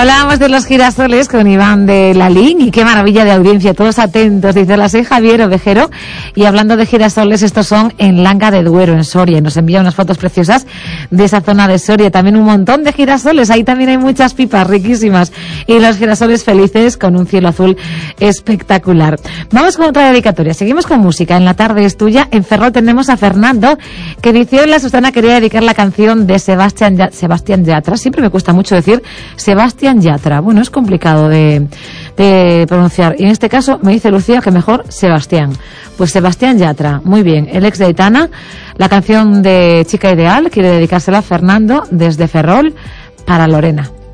Hablábamos de los girasoles con Iván de Lalín y qué maravilla de audiencia, todos atentos. Dice, la soy Javier Ovejero y hablando de girasoles, estos son en Langa de Duero, en Soria, y nos envía unas fotos preciosas de esa zona de Soria. También un montón de girasoles, ahí también hay muchas pipas riquísimas y los girasoles felices con un cielo azul espectacular. Vamos con otra dedicatoria, seguimos con música. En la tarde es tuya. En Ferrol tenemos a Fernando que dice, hola Susana, quería dedicar la canción de Sebastián Yatra. Siempre me cuesta mucho decir Sebastián Yatra. Bueno, es complicado de pronunciar. Y en este caso me dice Lucía que mejor Sebastián. Pues Sebastián Yatra. Muy bien. El ex de Aitana. La canción de Chica Ideal quiere dedicársela a Fernando desde Ferrol para Lorena.